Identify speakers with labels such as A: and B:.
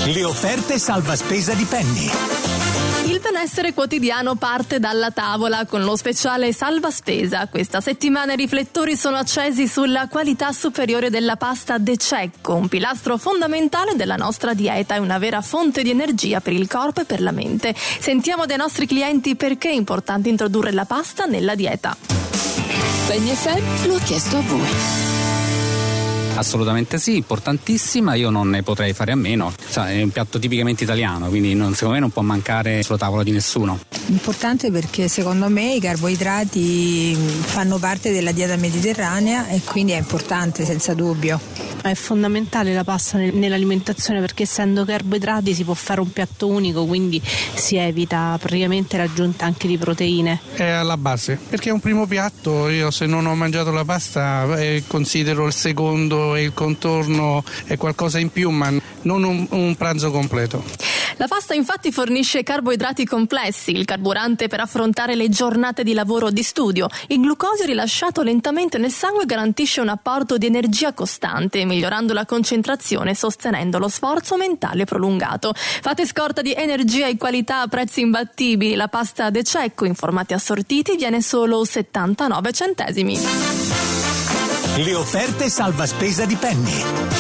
A: Le offerte salva spesa di Penny.
B: Il benessere quotidiano parte dalla tavola con lo speciale Salva Spesa. Questa settimana i riflettori sono accesi sulla qualità superiore della pasta De Cecco, un pilastro fondamentale della nostra dieta e una vera fonte di energia per il corpo e per la mente. Sentiamo dai nostri clienti perché è importante introdurre la pasta nella dieta.
C: Penny FM lo ha chiesto a voi.
D: Assolutamente sì, importantissima, io non ne potrei fare a meno. È un piatto tipicamente italiano, quindi secondo me non può mancare sulla tavola di nessuno.
E: Importante perché secondo me i carboidrati fanno parte della dieta mediterranea e quindi è importante senza dubbio.
F: È fondamentale la pasta nell'alimentazione perché essendo carboidrati si può fare un piatto unico, quindi si evita praticamente l'aggiunta anche di proteine.
G: È alla base, perché è un primo piatto, io se non ho mangiato la pasta considero il secondo e il contorno è qualcosa in più, ma non un pranzo completo.
B: La pasta infatti fornisce carboidrati complessi, il carburante per affrontare le giornate di lavoro o di studio. Il glucosio rilasciato lentamente nel sangue garantisce un apporto di energia costante, migliorando la concentrazione e sostenendo lo sforzo mentale prolungato. Fate scorta di energia e qualità a prezzi imbattibili. La pasta De Cecco in formati assortiti viene solo 79 centesimi.
A: Le offerte salva spesa di Penny.